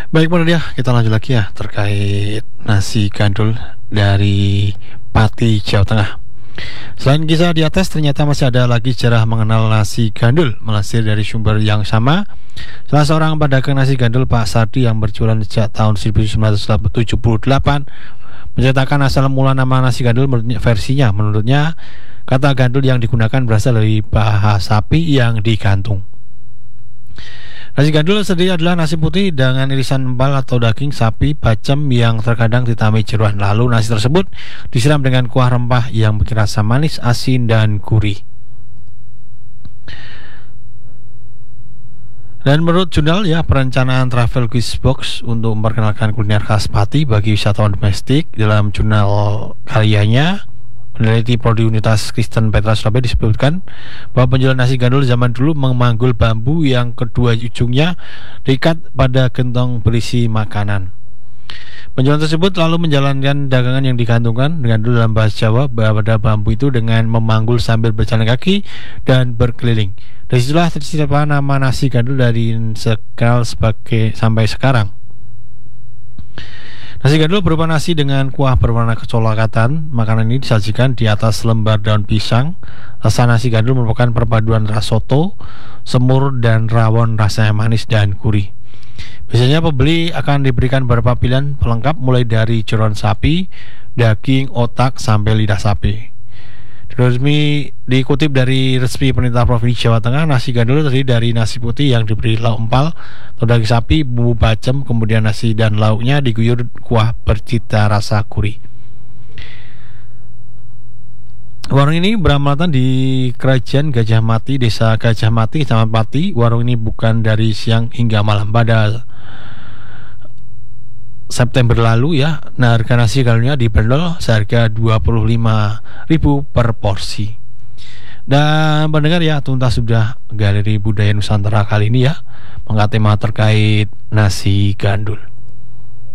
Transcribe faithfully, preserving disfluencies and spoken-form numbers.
Baik, Bro dia, kita lanjut lagi ya terkait nasi gandul dari Pati, Jawa Tengah. Selain kisah di atas, ternyata masih ada lagi sejarah mengenal nasi gandul. Melansir dari sumber yang sama, salah seorang pedagang nasi gandul, Pak Sardi, yang berjualan sejak tahun seribu sembilan ratus tujuh puluh delapan, menceritakan asal mula nama nasi gandul. Menurutnya, versinya, menurutnya kata gandul yang digunakan berasal dari paha sapi yang digantung. Nasi gandul sendiri adalah nasi putih dengan irisan empal atau daging sapi bacem yang terkadang ditambahi jeruan. Lalu nasi tersebut disiram dengan kuah rempah yang bikin rasa manis, asin, dan gurih. Dan menurut jurnal ya, perencanaan Travel Quiz Box untuk memperkenalkan kuliner khas Pati bagi wisatawan domestik, dalam jurnal karyanya peneliti Prodi Universitas Kristen Petra Surabaya disebutkan bahwa penjual nasi gandul zaman dulu memanggul bambu yang kedua ujungnya diikat pada gentong berisi makanan. Penjual tersebut lalu menjalankan dagangan yang digantungkan dengan dulu dalam bahasa Jawa pada bambu itu dengan memanggul sambil berjalan kaki dan berkeliling. Dari situlah tercipta nama nasi gandul dari sekal sebagai sampai sekarang. Nasi gandul berupa nasi dengan kuah berwarna kecoklatan. Makanan ini disajikan di atas lembar daun pisang. Rasa nasi gandul merupakan perpaduan rasa soto, semur, dan rawon rasanya manis dan gurih. Biasanya pembeli akan diberikan beberapa pilihan pelengkap mulai dari jeroan sapi, daging, otak, sampai lidah sapi. Resmi dikutip dari resmi pemerintah Provinsi Jawa Tengah, nasi gandul terdiri dari nasi putih yang diberi lauk empal atau daging sapi, bumbu bacem, kemudian nasi dan lauknya diguyur kuah bercita rasa gurih. Warung ini beralamat di Kerajaan Gajah Mati, Desa Gajah Mati, Kecamatan Pati. Warung ini bukan dari siang hingga malam pada September lalu ya. Nah, harga nasi gandulnya dibanderol seharga dua puluh lima ribu per porsi. Dan pendengar ya, tuntas sudah Galeri Budaya Nusantara kali ini ya, mengangkat tema terkait nasi gandul.